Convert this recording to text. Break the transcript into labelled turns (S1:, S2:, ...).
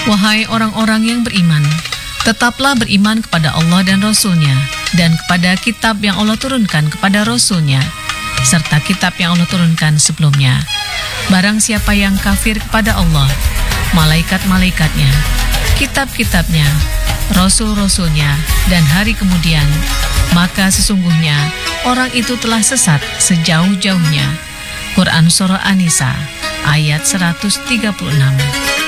S1: Wahai orang-orang yang beriman, tetaplah beriman kepada Allah dan Rasul-Nya, dan kepada kitab yang Allah turunkan kepada Rasul-Nya, serta kitab yang Allah turunkan sebelumnya. Barang siapa yang kafir kepada Allah, malaikat-malaikatnya, kitab-kitabnya, Rasul-Rasulnya, dan hari kemudian, maka sesungguhnya orang itu telah sesat sejauh-jauhnya. Quran Surah An-Nisa ayat 136.